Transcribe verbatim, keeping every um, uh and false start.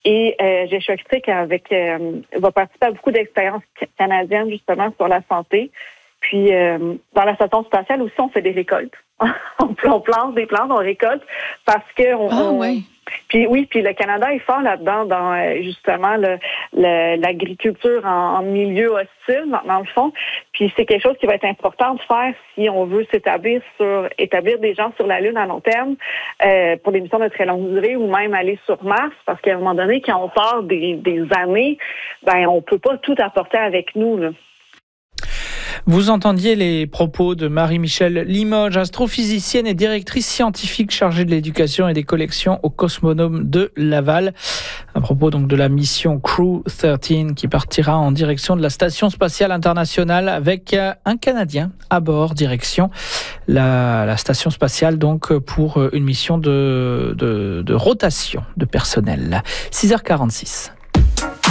Et euh, Joshua Crick avec, euh, va participer à beaucoup d'expériences canadiennes, justement, sur la santé. Puis, euh, dans la station spatiale aussi, on fait des récoltes. on plante des plantes, on récolte parce que... On, ah, on... oui. Puis oui, puis le Canada est fort là-dedans, dans justement le, le, l'agriculture en, en milieu hostile, dans, dans le fond. Puis c'est quelque chose qui va être important de faire si on veut s'établir sur établir des gens sur la Lune à long terme euh, pour des missions de très longue durée ou même aller sur Mars, parce qu'à un moment donné, quand on part des, des années, ben on peut pas tout apporter avec nous, là. Vous entendiez les propos de Marie-Michèle Limoges, astrophysicienne et directrice scientifique chargée de l'éducation et des collections au Cosmonome de Laval. À propos donc de la mission Crew treize qui partira en direction de la Station spatiale internationale avec un Canadien à bord, direction la, la Station spatiale donc pour une mission de, de, de rotation de personnel. six heures quarante-six.